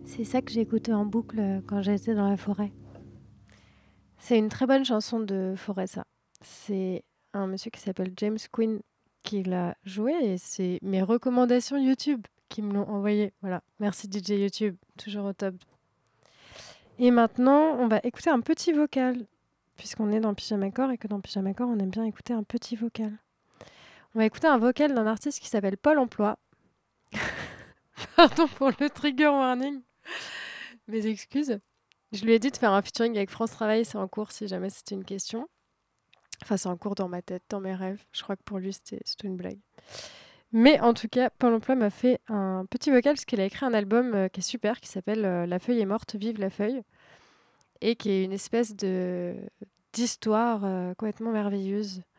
C'est ça que j'écoutais en boucle quand j'étais dans la forêt. C'est une très bonne chanson de forêt, ça. C'est un monsieur qui s'appelle James Quinn qui l'a joué et c'est mes recommandations YouTube qui me l'ont envoyé. Voilà, merci DJ YouTube, toujours au top. Et maintenant, on va écouter un petit vocal, puisqu'on est dans Pyjamacore et que dans Pyjamacore, on aime bien écouter un petit vocal. On va écouter un vocal d'un artiste qui s'appelle Pôle Emploi. Pardon pour le trigger warning, mes excuses. Je lui ai dit de faire un featuring avec France Travail, c'est en cours si jamais c'était une question. Enfin, c'est en cours dans ma tête, dans mes rêves. Je crois que pour lui, c'était une blague. Mais en tout cas, Pôle emploi m'a fait un petit vocal parce qu'il a écrit un album qui est super, qui s'appelle La feuille est morte, vive la feuille, et qui est une espèce d'histoire complètement merveilleuse